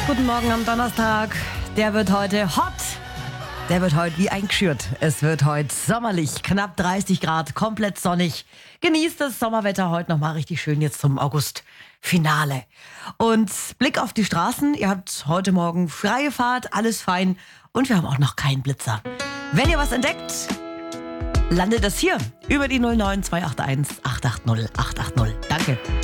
Guten Morgen am Donnerstag. Der wird heute hot. Der wird heute wie eingeschürt. Es wird heute sommerlich, knapp 30 Grad, komplett sonnig. Genießt das Sommerwetter heute nochmal richtig schön jetzt zum August-Finale. Und Blick auf die Straßen. Ihr habt heute Morgen freie Fahrt, alles fein. Und wir haben auch noch keinen Blitzer. Wenn ihr was entdeckt, landet das hier über die 09281 880 880. Danke.